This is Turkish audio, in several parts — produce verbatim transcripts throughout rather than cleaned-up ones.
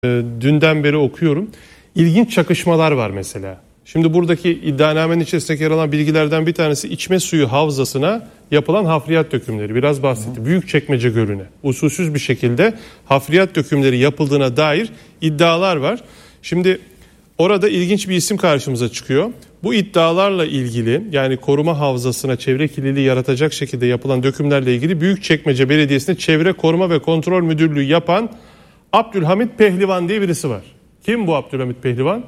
Dünden beri okuyorum. İlginç çakışmalar var mesela. Şimdi buradaki iddianamenin içerisinde yer alan bilgilerden bir tanesi içme suyu havzasına yapılan hafriyat dökümleri. Biraz bahsetti. Büyükçekmece Gölü'ne usulsüz bir şekilde hafriyat dökümleri yapıldığına dair iddialar var. Şimdi orada ilginç bir isim karşımıza çıkıyor. Bu iddialarla ilgili, yani koruma havzasına çevre kirliliği yaratacak şekilde yapılan dökümlerle ilgili Büyükçekmece Belediyesi'nde Çevre Koruma ve Kontrol Müdürlüğü yapan Abdülhamit Pehlivan diye birisi var. Kim bu Abdülhamit Pehlivan?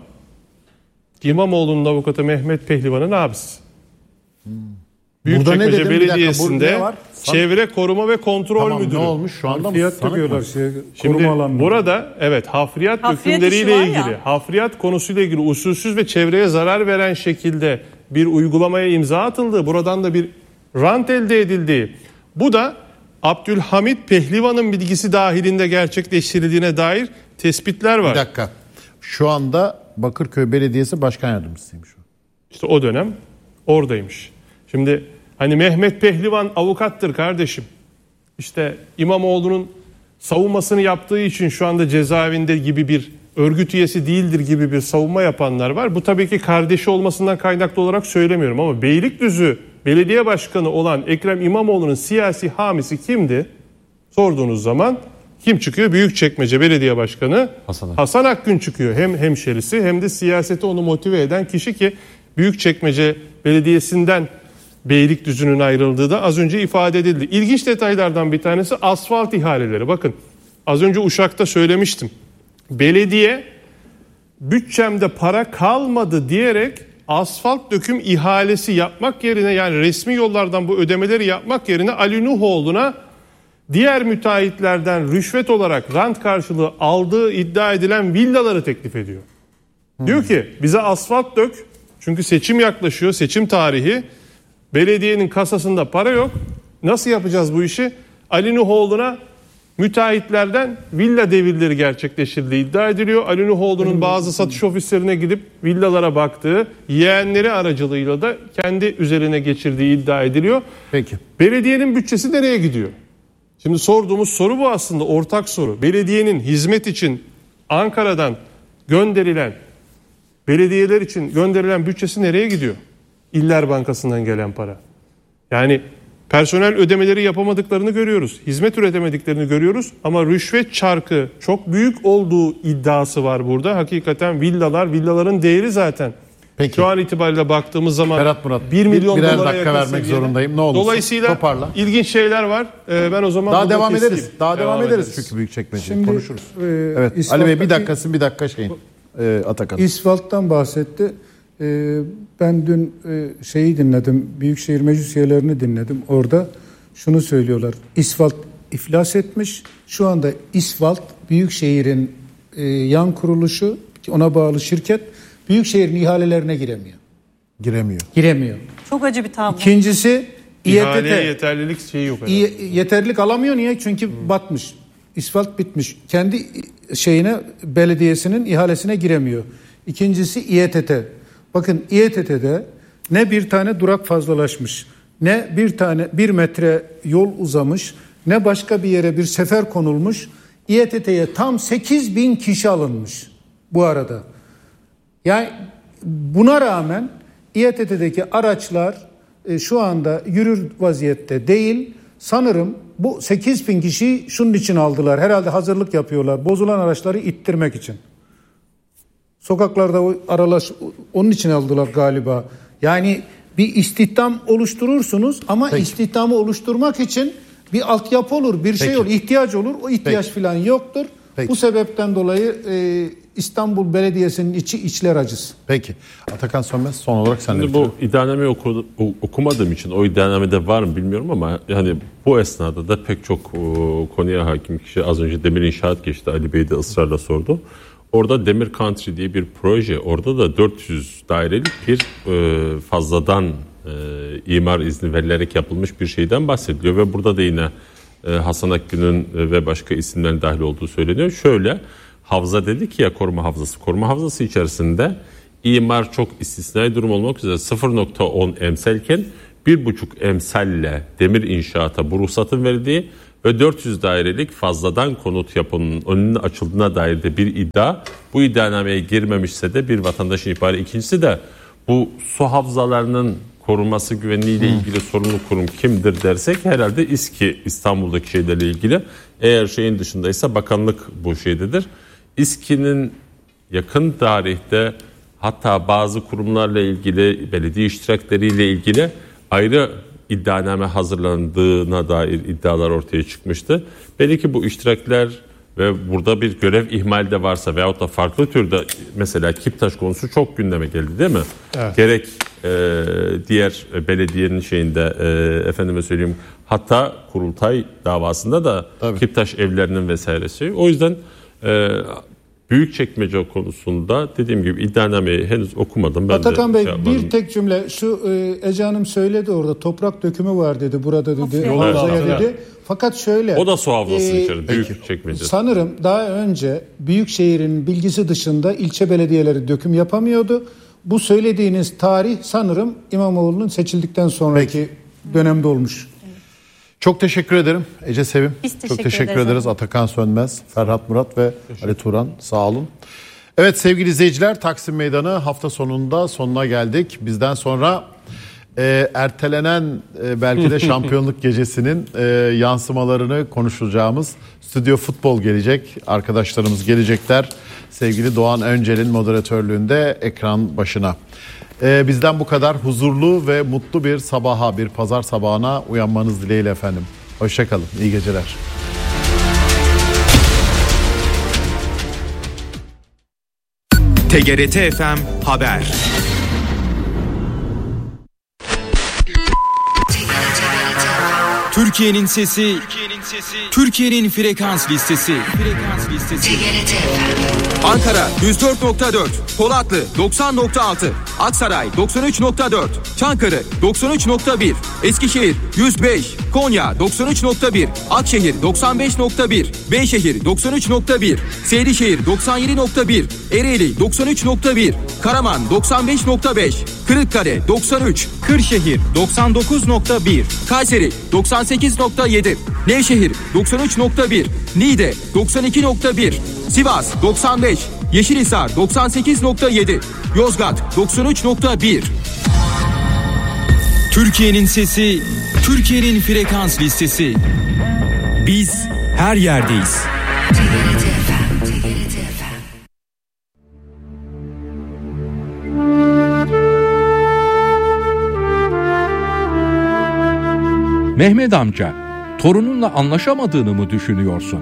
İmamoğlu'nun avukatı Mehmet Pehlivan'ın abisi. Hmm. Büyükçekmece Belediyesi'nde Çevre Koruma ve Kontrol tamam, Müdürü. Ne olmuş şu anda? Hafriyat döküyorlar. Şey, Şimdi burada evet hafriyat, hafriyat dökümleriyle ilgili, ya. hafriyat konusuyla ilgili usulsüz ve çevreye zarar veren şekilde bir uygulamaya imza atıldı. Buradan da bir rant elde edildi. Bu da Abdülhamit Pehlivan'ın bilgisi dahilinde gerçekleştirildiğine dair tespitler var. Bir dakika. Şu anda Bakırköy Belediyesi Başkan Yardımcısıymış o. İşte o dönem oradaymış. Şimdi hani Mehmet Pehlivan avukattır kardeşim. İşte İmamoğlu'nun savunmasını yaptığı için şu anda cezaevinde gibi bir örgüt üyesi değildir gibi bir savunma yapanlar var. Bu tabii ki kardeşi olmasından kaynaklı olarak söylemiyorum ama Beylikdüzü Belediye Başkanı olan Ekrem İmamoğlu'nun siyasi hamisi kimdi? Sorduğunuz zaman kim çıkıyor? Büyükçekmece Belediye Başkanı Hasan, Hasan Akgün çıkıyor. Hem hemşerisi hem de siyasete onu motive eden kişi ki Büyükçekmece Belediyesi'nden Beylikdüzü'nün ayrıldığı da az önce ifade edildi. İlginç detaylardan bir tanesi asfalt ihaleleri. Bakın az önce Uşak'ta söylemiştim. Belediye bütçemde para kalmadı diyerek asfalt döküm ihalesi yapmak yerine, yani resmi yollardan bu ödemeleri yapmak yerine Ali Nuhoğlu'na diğer müteahhitlerden rüşvet olarak rant karşılığı aldığı iddia edilen villaları teklif ediyor. Hmm. Diyor ki bize asfalt dök, çünkü seçim yaklaşıyor, seçim tarihi, belediyenin kasasında para yok, nasıl yapacağız bu işi? Ali Nuhoğlu'na müteahhitlerden villa devirleri gerçekleştirdiği iddia ediliyor. Ali Nuhoğlu'nun bazı satış ofislerine gidip villalara baktığı, yeğenleri aracılığıyla da kendi üzerine geçirdiği iddia ediliyor. Peki. Belediyenin bütçesi nereye gidiyor? Şimdi sorduğumuz soru bu aslında, ortak soru. Belediyenin hizmet için Ankara'dan gönderilen, belediyeler için gönderilen bütçesi nereye gidiyor? İller Bankası'ndan gelen para. Yani personel ödemeleri yapamadıklarını görüyoruz. Hizmet üretemediklerini görüyoruz. Ama rüşvet çarkı çok büyük olduğu iddiası var burada. Hakikaten villalar, villaların değeri zaten. Peki. Şu an itibariyle baktığımız zaman Ferhat Murat, bir milyon birer dolara dakika vermek seviyede. Zorundayım. Ne olursa dolayısıyla toparla. ilginç şeyler var. Ee, ben o zaman daha devam keseyim. ederiz. Daha devam, devam ederiz, ederiz çünkü Büyükçekmece'yi konuşuruz. E, evet. Ali Bey bir dakikasın bir dakika şeyin. E, Atakan. İsfalt'tan bahsetti. E, ben dün e, şeyi dinledim. Büyükşehir Meclis üyelerini dinledim. Orada şunu söylüyorlar. İsfalt iflas etmiş. Şu anda İsfalt Büyükşehir'in e, yan kuruluşu, ona bağlı şirket Büyükşehir'in ihalelerine giremiyor. Giremiyor. Giremiyor. Çok acı bir tablo. İkincisi İhaleye yeterlilik şeyi yok. İ- yeterlilik alamıyor. Niye? Çünkü hmm. batmış. İsfalt bitmiş. Kendi şeyine, belediyesinin ihalesine giremiyor. İkincisi İETT. Bakın İETT'de ne bir tane durak fazlalaşmış, ne bir tane bir metre yol uzamış, ne başka bir yere bir sefer konulmuş. İETT'ye tam sekiz bin kişi alınmış bu arada. Yani buna rağmen İETT'deki araçlar e, şu anda yürür vaziyette değil. Sanırım bu sekiz bin kişiyi şunun için aldılar. Herhalde hazırlık yapıyorlar. Bozulan araçları ittirmek için. Sokaklarda o aralaş onun için aldılar galiba. Yani bir istihdam oluşturursunuz ama Peki. istihdamı oluşturmak için bir altyapı olur, bir Peki. şey olur, ihtiyaç olur. O ihtiyaç Peki. falan yoktur. Peki. Bu sebepten dolayı e, İstanbul Belediyesi'nin içi içler acısı. Peki. Atakan Sönmez son olarak sen de bu iddianameyi oku, okumadığım için o iddianamede var mı bilmiyorum ama yani bu esnada da pek çok o, konuya hakim kişi, az önce Demir İnşaat geçti, Ali Bey de ısrarla sordu. Orada Demir Country diye bir proje, orada da dört yüz dairelik bir e, fazladan e, imar izni verilerek yapılmış bir şeyden bahsediliyor ve burada da yine e, Hasan Akgün'ün e, ve başka isimlerin dahil olduğu söyleniyor. Şöyle, havza dedik ya, koruma havzası. Koruma havzası içerisinde imar çok istisnai durum olmak üzere sıfır nokta on emsalken bir buçuk emsalle demir inşaata bu ruhsatın verildiği ve dört yüz dairelik fazladan konut yapının önünün açıldığına dair de bir iddia. Bu iddianameye girmemişse de bir vatandaşın ihbarı. İkincisi de bu su havzalarının korunması güvenliğiyle ilgili sorumlu kurum kimdir dersek herhalde İSKİ, İstanbul'daki şeylerle ilgili. Eğer şeyin dışındaysa bakanlık bu şeydedir. İSKİ'nin yakın tarihte hatta bazı kurumlarla ilgili, belediye iştirakleriyle ilgili ayrı iddianame hazırlandığına dair iddialar ortaya çıkmıştı. Belki bu iştirakler ve burada bir görev ihmali de varsa veyahut da farklı türde, mesela Kiptaş konusu çok gündeme geldi değil mi? Evet. Gerek e, diğer belediyenin şeyinde e, efendime söyleyeyim, hatta kurultay davasında da Tabii. Kiptaş evlerinin vesairesi. O yüzden e, Büyükçekmece konusunda dediğim gibi iddianameyi henüz okumadım. Ben Atakan Bey şey bir tek cümle şu e, Ece Hanım söyledi orada, toprak dökümü var dedi burada dedi. Havzaya dedi. Evet. Fakat şöyle. O da su havzası e, içeri Büyükçekmece. Sanırım daha önce Büyükşehir'in bilgisi dışında ilçe belediyeleri döküm yapamıyordu. Bu söylediğiniz tarih sanırım İmamoğlu'nun seçildikten sonraki Peki. dönemde olmuş. Çok teşekkür ederim Ece Sevim. Biz teşekkür Çok teşekkür ederiz. ederiz Atakan Sönmez, Ferhat Murat ve Ali Turan. Sağ olun. Evet sevgili izleyiciler, Taksim Meydanı hafta sonunda sonuna geldik. Bizden sonra e, ertelenen e, belki de şampiyonluk gecesinin e, yansımalarını konuşacağımız Stüdyo Futbol gelecek. Arkadaşlarımız gelecekler. Sevgili Doğan Öncel'in moderatörlüğünde ekran başına. Ee, bizden bu kadar. Huzurlu ve mutlu bir sabaha, bir pazar sabahına uyanmanız dileğiyle efendim. Hoşçakalın. İyi geceler. T G R T F M Haber. Türkiye'nin sesi, Türkiye'nin sesi, Türkiye'nin frekans listesi. Frekans listesi. Ankara yüz dört nokta dört, Polatlı doksan nokta altı, Aksaray doksan üç nokta dört, Çankırı doksan üç nokta bir, Eskişehir yüz beş, Konya doksan üç nokta bir, Akşehir doksan beş nokta bir, Beyşehir doksan üç nokta bir, Seydişehir doksan yedi nokta bir, Ereğli doksan üç nokta bir, Karaman doksan beş nokta beş, Kırıkkale doksan üç, Kırşehir doksan dokuz nokta bir, Kayseri doksan sekiz nokta yedi, Nevşehir doksan üç nokta bir, Niğde doksan iki nokta bir, Sivas doksan beş, Yeşilhisar doksan sekiz nokta yedi, Yozgat doksan üç nokta bir. Türkiye'nin sesi, Türkiye'nin frekans listesi. Biz her yerdeyiz. Mehmet amca, torununla anlaşamadığını mı düşünüyorsun?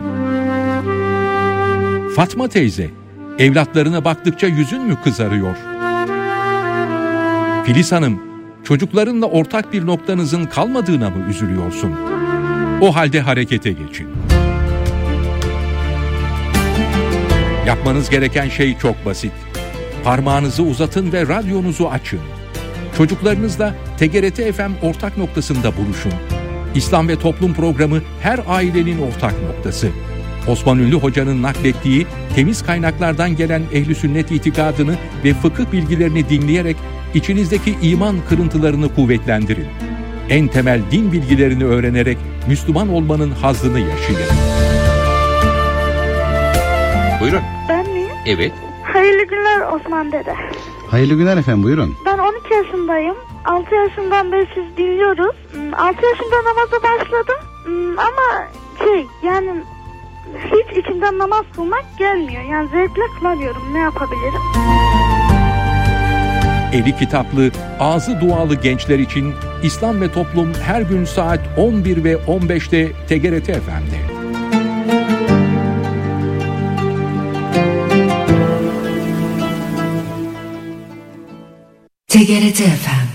Fatma teyze, evlatlarına baktıkça yüzün mü kızarıyor? Filiz Hanım, çocuklarınla ortak bir noktanızın kalmadığına mı üzülüyorsun? O halde harekete geçin. Yapmanız gereken şey çok basit. Parmağınızı uzatın ve radyonuzu açın. Çocuklarınızla T G R T F M ortak noktasında buluşun. İslam ve Toplum programı her ailenin ortak noktası. Osman Ünlü Hoca'nın naklettiği temiz kaynaklardan gelen ehl-i sünnet itikadını ve fıkıh bilgilerini dinleyerek içinizdeki iman kırıntılarını kuvvetlendirin. En temel din bilgilerini öğrenerek Müslüman olmanın hazzını yaşayın. Buyurun. Ben miyim? Evet. Hayırlı günler Osman dede. Hayırlı günler efendim, buyurun. Ben on iki yaşındayım. altı yaşından beri siz dinliyoruz. altı yaşında namaza başladım. Ama şey yani hiç içimden namaz kılmak gelmiyor. Yani zevkle kılamıyorum. Ne yapabilirim? Eli kitaplı, ağzı dualı gençler için İslam ve Toplum her gün saat on bir ve on beşte T G R T F M'de. T G R T F M